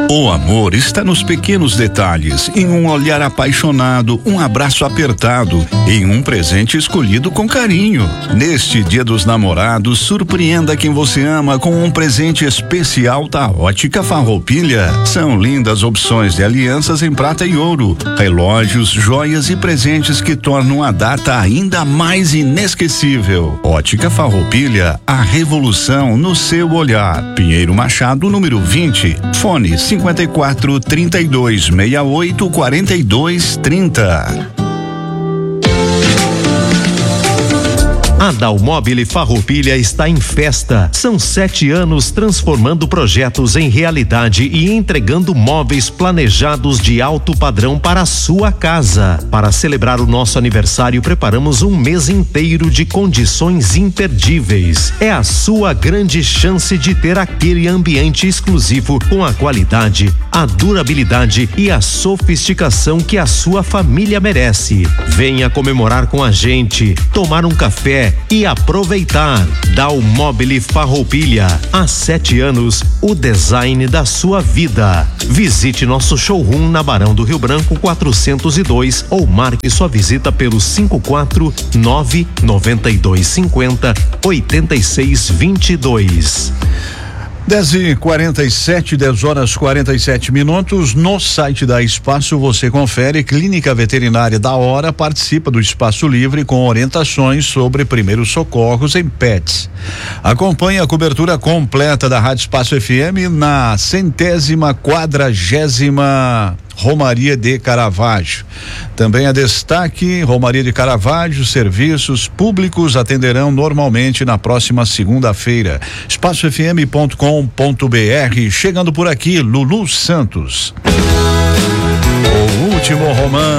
O amor está nos pequenos detalhes, em um olhar apaixonado, um abraço apertado, em um presente escolhido com carinho. Neste Dia dos Namorados, surpreenda quem você ama com um presente especial da Ótica Farroupilha. São lindas opções de alianças em prata e ouro, relógios, joias e presentes que tornam a data ainda mais inesquecível. Ótica Farroupilha, a revolução no seu olhar. Pinheiro Machado, número 20, fone 54 32 68 42 30. A Dalmobile Farroupilha está em festa. São 7 anos transformando projetos em realidade e entregando móveis planejados de alto padrão para a sua casa. Para celebrar o nosso aniversário, preparamos um mês inteiro de condições imperdíveis. É a sua grande chance de ter aquele ambiente exclusivo com a qualidade, a durabilidade e a sofisticação que a sua família merece. Venha comemorar com a gente, tomar um café e aproveitar. Dalmobile Farroupilha, há 7 anos, o design da sua vida. Visite nosso showroom na Barão do Rio Branco 402 ou marque sua visita pelo 54992508622. 10h47, 10h47. No site da Espaço você confere. Clínica Veterinária da Hora participa do Espaço Livre com orientações sobre primeiros socorros em pets. Acompanhe a cobertura completa da Rádio Espaço FM na 140ª Romaria de Caravaggio. Também a destaque: Romaria de Caravaggio, serviços públicos atenderão normalmente na próxima segunda-feira. espacofm.com.br. Chegando por aqui, Lulu Santos. O último romance.